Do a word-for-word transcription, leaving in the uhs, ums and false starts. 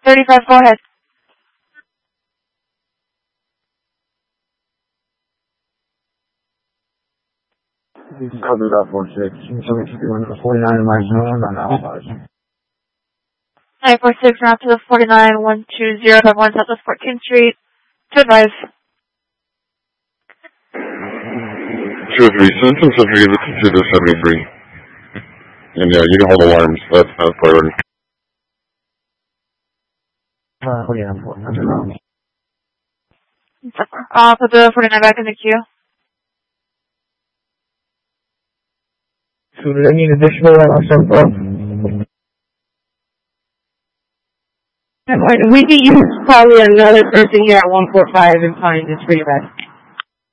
thirty-five, go ahead. Copy that four six. forty-nine in my zone on Alpha. nine four six, route to the forty-nine, one two zero, five one Southwest fourteenth Street. To advise. two oh three, send some subject to the seventy-three. And yeah, you can hold alarms. That's not priority. Uh, forty-nine, forty-nine. I'll put the forty-nine back in the queue. So do they need additional or something? We could use probably another person here at one four five and find this for you guys.